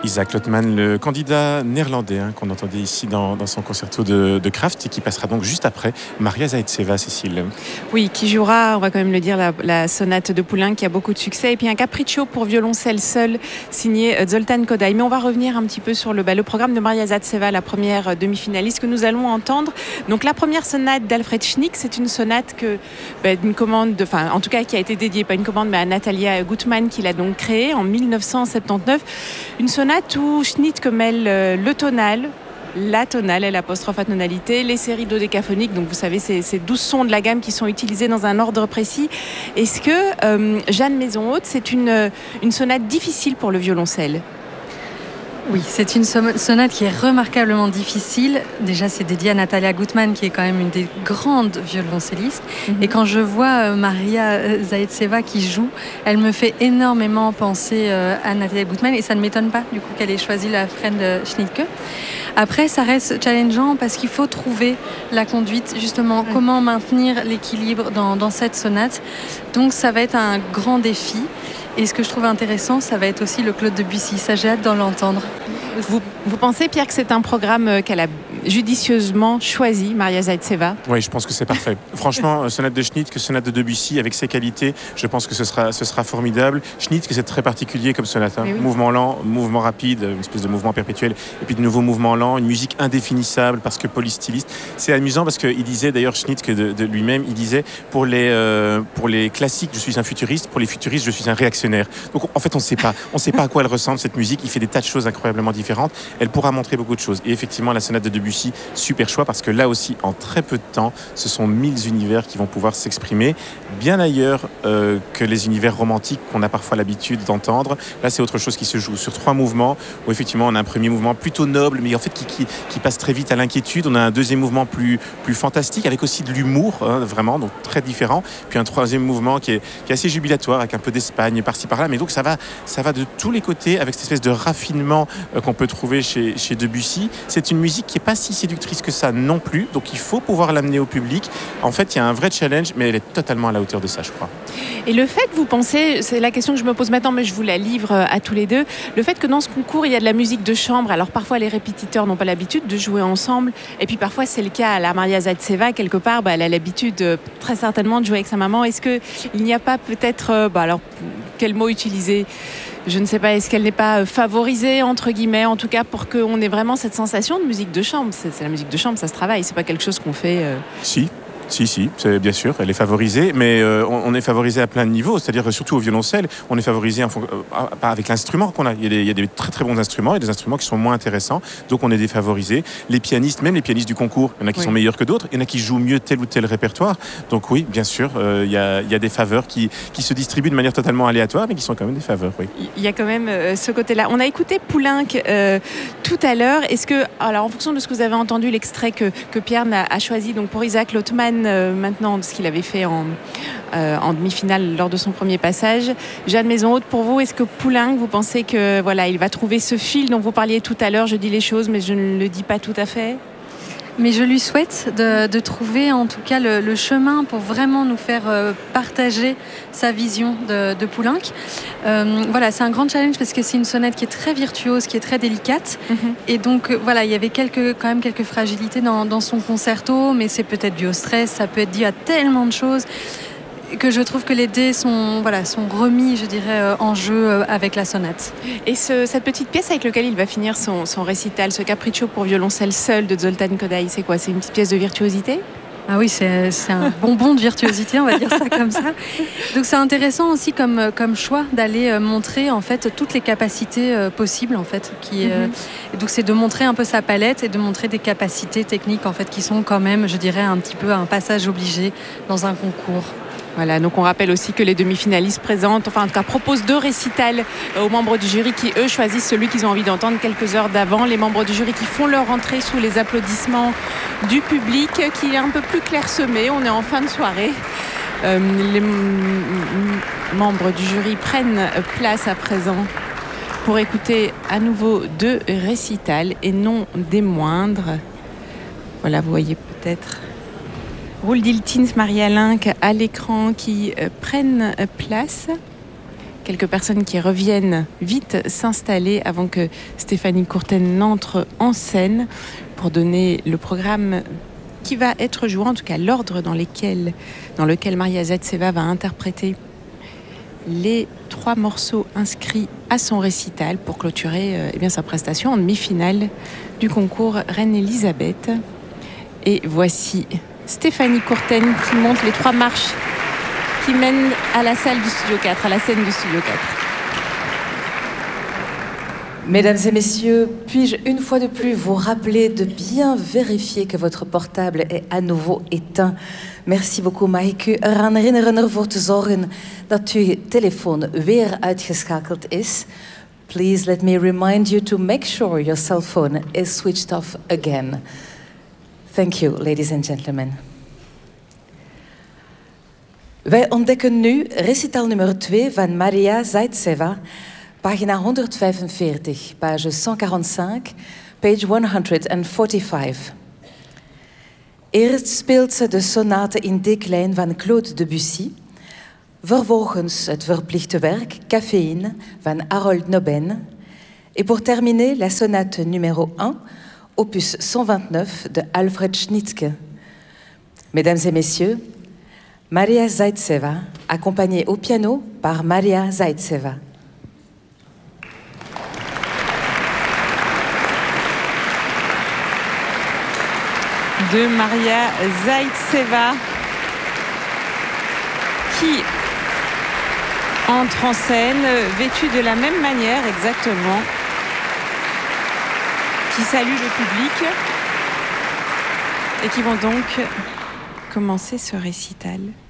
Isaac Lotman, le candidat néerlandais qu'on entendait ici dans son concerto de Kraft et qui passera donc juste après Maria Zaïtseva, Cécile. Oui, qui jouera, on va quand même le dire, la sonate de Poulenc qui a beaucoup de succès. Et puis un capriccio pour violoncelle seul signé Zoltán Kodály. Mais on va revenir un petit peu sur le programme de Maria Zaïtseva, la première demi-finaliste que nous allons entendre. Donc la première sonate d'Alfred Schnick, c'est une sonate d'une commande, en tout cas qui a été dédiée, pas une commande, mais à Natalia Gutmann qui l'a donc créée en 1979. Une sonate où Schnitt mêle le tonal, la tonale, l'apostrophe à tonalité, les séries dodécaphoniques, donc vous savez ces 12 sons de la gamme qui sont utilisés dans un ordre précis. Est-ce que Jeanne Maison-Haute, c'est une sonate difficile pour le violoncelle ? Oui, c'est une sonate qui est remarquablement difficile. Déjà, c'est dédié à Natalia Gutmann, qui est quand même une des grandes violoncellistes. Et quand je vois Maria Zaïtseva qui joue, elle me fait énormément penser à Natalia Gutmann. Et ça ne m'étonne pas, du coup, qu'elle ait choisi la freine de Schnittke. Après, ça reste challengeant parce qu'il faut trouver la conduite, justement, comment maintenir l'équilibre dans cette sonate. Donc, ça va être un grand défi. Et ce que je trouve intéressant, ça va être aussi le Claude Debussy. Ça, j'ai hâte d'en l'entendre. Vous pensez, Pierre, que c'est un programme qu'elle a judicieusement choisi, Maria Zaïtseva ? Oui, je pense que c'est parfait. Franchement, sonate de Schnitt, sonate de Debussy, avec ses qualités, je pense que ce sera formidable. Schnitt, c'est très particulier comme sonate. Oui. Mouvement lent, mouvement rapide, une espèce de mouvement perpétuel, et puis de nouveau mouvement lent, une musique indéfinissable parce que polystyliste. C'est amusant parce qu'il disait, d'ailleurs, Schnitt, que de lui-même, il disait, pour les classiques, je suis un futuriste, pour les futuristes, je suis un réactionnaire. Donc, en fait, on ne sait pas à quoi elle ressemble, cette musique. Il fait des tas de choses incroyablement différentes. Elle pourra montrer beaucoup de choses. Et effectivement, la sonate de Debussy, super choix parce que là aussi, en très peu de temps, ce sont 1000 univers qui vont pouvoir s'exprimer bien ailleurs que les univers romantiques qu'on a parfois l'habitude d'entendre. Là, c'est autre chose qui se joue sur 3 mouvements où effectivement, on a un premier mouvement plutôt noble, mais en fait qui passe très vite à l'inquiétude. On a un deuxième mouvement plus fantastique avec aussi de l'humour, vraiment, donc très différent. Puis un troisième mouvement qui est assez jubilatoire avec un peu d'Espagne par-ci par-là. Mais donc ça va de tous les côtés avec cette espèce de raffinement qu'on peut trouver chez Debussy. C'est une musique qui n'est pas si séductrice que ça non plus, donc il faut pouvoir l'amener au public. En fait, il y a un vrai challenge, mais elle est totalement à la hauteur de ça, je crois. Et le fait, vous pensez, c'est la question que je me pose maintenant, mais je vous la livre à tous les deux, le fait que dans ce concours, il y a de la musique de chambre, alors parfois les répétiteurs n'ont pas l'habitude de jouer ensemble, et puis parfois c'est le cas à la Maria Zaïtseva, quelque part, elle a l'habitude très certainement de jouer avec sa maman. Est-ce qu'il n'y a pas peut-être, alors quel mot utiliser ? Je ne sais pas, est-ce qu'elle n'est pas favorisée, entre guillemets, en tout cas pour qu'on ait vraiment cette sensation de musique de chambre. C'est la musique de chambre, ça se travaille, c'est pas quelque chose qu'on fait... Si, c'est bien sûr, elle est favorisée, mais on est favorisé à plein de niveaux, c'est-à-dire surtout au violoncelle, on est favorisé avec l'instrument qu'on a. Il y a des très très bons instruments et des instruments qui sont moins intéressants, donc on est défavorisé. Les pianistes, même les pianistes du concours, il y en a qui sont meilleurs que d'autres, il y en a qui jouent mieux tel ou tel répertoire, donc oui, bien sûr, il y a des faveurs qui se distribuent de manière totalement aléatoire, mais qui sont quand même des faveurs, oui. Il y a quand même ce côté-là. On a écouté Poulenc tout à l'heure. Est-ce que, alors en fonction de ce que vous avez entendu, l'extrait que Pierre a choisi donc pour Isaac Lotman, maintenant de ce qu'il avait fait en demi-finale lors de son premier passage. Jeanne Maison-Haute, pour vous, est-ce que Poulenc, vous pensez que il va trouver ce fil dont vous parliez tout à l'heure? Je dis les choses, mais je ne le dis pas tout à fait. Mais je lui souhaite de trouver en tout cas le chemin pour vraiment nous faire partager sa vision de Poulenc. C'est un grand challenge parce que c'est une sonate qui est très virtuose, qui est très délicate. Et donc il y avait quand même quelques fragilités dans son concerto, mais c'est peut-être dû au stress, ça peut être dû à tellement de choses que je trouve que les dés sont remis, je dirais, en jeu avec la sonate. Et cette petite pièce avec laquelle il va finir son récital, ce capriccio pour violoncelle seul de Zoltán Kodály, c'est quoi ? C'est une petite pièce de virtuosité ? Ah oui, c'est un bonbon de virtuosité, on va dire ça comme ça. Donc c'est intéressant aussi comme choix d'aller montrer en fait toutes les capacités possibles en fait. Donc c'est de montrer un peu sa palette et de montrer des capacités techniques en fait qui sont quand même, je dirais, un petit peu un passage obligé dans un concours. Voilà, donc on rappelle aussi que les demi-finalistes proposent 2 récitals aux membres du jury qui, eux, choisissent celui qu'ils ont envie d'entendre quelques heures d'avant. Les membres du jury qui font leur entrée sous les applaudissements du public, qui est un peu plus clairsemé. On est en fin de soirée. Les membres du jury prennent place à présent pour écouter à nouveau 2 récitals et non des moindres. Voilà, vous voyez peut-être... Roel Diltins, Maria Linck à l'écran qui prennent place. quelques personnes qui reviennent vite s'installer avant que Stéphanie Courten n'entre en scène pour donner le programme qui va être joué, en tout cas l'ordre dans lequel Maria Zaitseva va interpréter les 3 morceaux inscrits à son récital pour clôturer sa prestation en demi-finale du concours Reine Elisabeth. Et voici Stéphanie Courten qui monte les 3 marches qui mènent à la salle du Studio 4, à la scène du Studio 4. Mesdames et messieurs, puis-je une fois de plus vous rappeler de bien vérifier que votre portable est à nouveau éteint. Merci beaucoup. Mag ik u eraan herinneren ervoor te zorgen dat uw telefoon weer uitgeschakeld is. Please let me remind you to make sure your cell phone is switched off again. Thank you, ladies and gentlemen. Wij ontdekken nu recital nummer 2 van Maria Zaitseva, pagina 145, page 145, page 145. Eerst speelt ze de sonate in D-klein van Claude Debussy, vervolgens het verplichte werk Caféine van Harold Noben, et pour terminer la sonate numéro 1, opus 129 de Alfred Schnittke. Mesdames et messieurs, Maria Zaitseva, accompagnée au piano par Maria Zaitseva. De Maria Zaitseva qui entre en scène vêtue de la même manière exactement, qui salue le public et qui vont donc commencer ce récital.